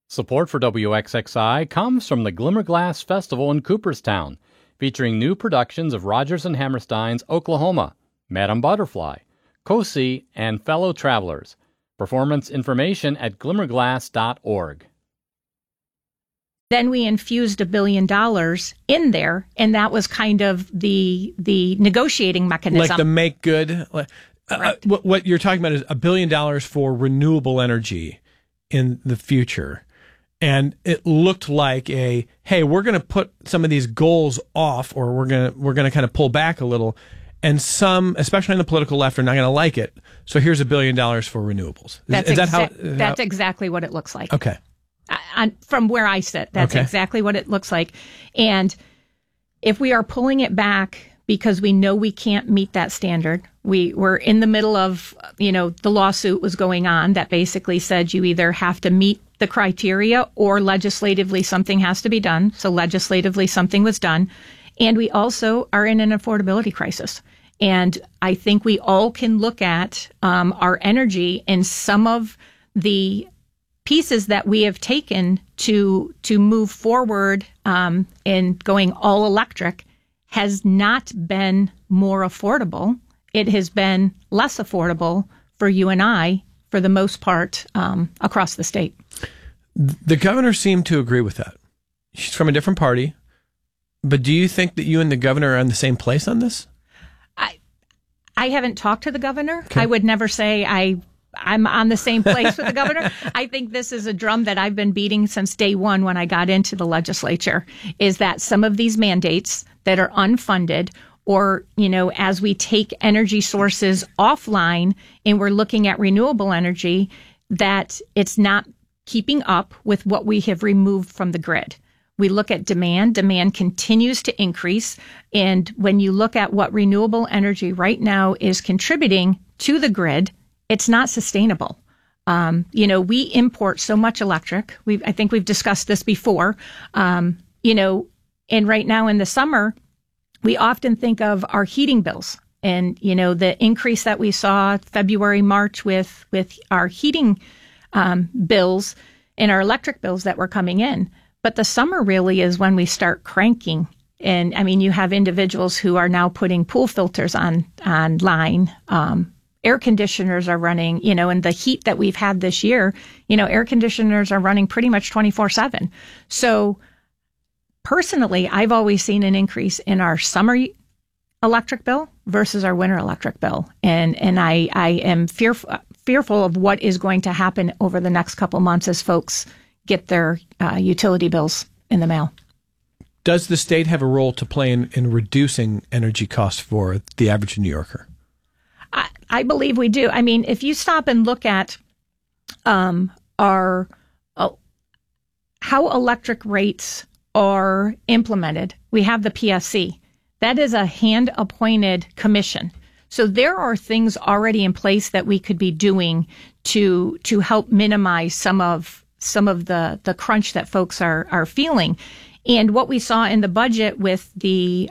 Support for WXXI comes from the Glimmerglass Festival in Cooperstown, featuring new productions of Rodgers and Hammerstein's Oklahoma, Madame Butterfly, Cosi, and Fellow Travelers. Performance information at glimmerglass.org. Then we infused $1 billion in there, and that was kind of the negotiating mechanism. Like the make good. What you're talking about is $1 billion for renewable energy in the future. And it looked like hey, we're going to put some of these goals off, or we're going to kind of pull back a little. And some, especially on the political left, are not going to like it. So here's $1 billion for renewables. That's exactly what it looks like. Okay. From where I sit, that's exactly what it looks like. And if we are pulling it back because we know we can't meet that standard, we're in the middle of, the lawsuit was going on that basically said you either have to meet the criteria or legislatively something has to be done. So legislatively something was done. And we also are in an affordability crisis. And I think we all can look at our energy, and some of the pieces that we have taken to move forward in going all electric has not been more affordable. It has been less affordable for you and I, for the most part, across the state. The governor seemed to agree with that. She's from a different party. But do you think that you and the governor are in the same place on this? I haven't talked to the governor. Okay. I would never say I'm on the same place with the governor. I think this is a drum that I've been beating since day one when I got into the legislature, is that some of these mandates that are unfunded, or, as we take energy sources offline and we're looking at renewable energy, that it's not keeping up with what we have removed from the grid. We look at demand continues to increase. And when you look at what renewable energy right now is contributing to the grid, it's not sustainable. We import so much electric. I think we've discussed this before. And right now in the summer, we often think of our heating bills and, the increase that we saw February, March with our heating bills and our electric bills that were coming in. But the summer really is when we start cranking. And you have individuals who are now putting pool filters online. Air conditioners are running, and the heat that we've had this year, air conditioners are running pretty much 24/7. So personally, I've always seen an increase in our summer electric bill versus our winter electric bill. And I am fearful of what is going to happen over the next couple months as folks get their utility bills in the mail. Does the state have a role to play in reducing energy costs for the average New Yorker? I believe we do. If you stop and look at how electric rates are implemented, we have the PSC. That is a hand-appointed commission. So there are things already in place that we could be doing to help minimize some of the crunch that folks are feeling. And what we saw in the budget with the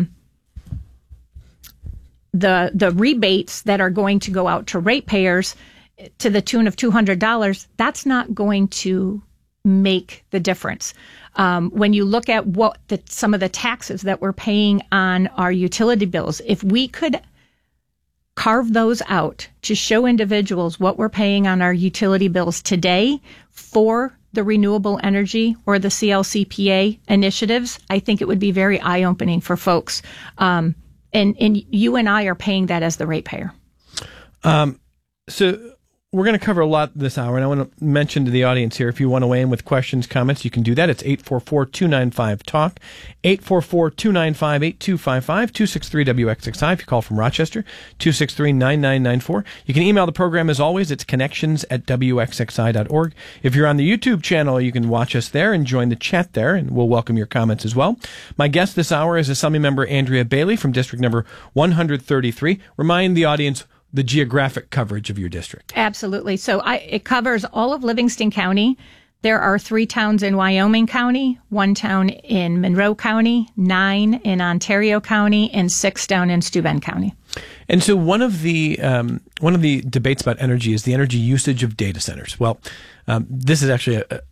rebates that are going to go out to ratepayers to the tune of $200, that's not going to make the difference. When you look at what some of the taxes that we're paying on our utility bills, if we could carve those out to show individuals what we're paying on our utility bills today for the renewable energy or the CLCPA initiatives, I think it would be very eye-opening for folks. And you and I are paying that as the ratepayer. So we're going to cover a lot this hour, and I want to mention to the audience here, if you want to weigh in with questions, comments, you can do that. It's 844-295-TALK, 844-295-8255, 263-WXXI if you call from Rochester, 263-9994. You can email the program as always. It's connections@WXXI.org. If you're on the YouTube channel, you can watch us there and join the chat there, and we'll welcome your comments as well. My guest this hour is Assemblymember Andrea Bailey from District Number 133. Remind the audience the geographic coverage of your district. Absolutely. So it covers all of Livingston County. There are 3 towns in Wyoming County, 1 town in Monroe County, 9 in Ontario County, and 6 down in Steuben County. And so one of the debates about energy is the energy usage of data centers. Well, this is actually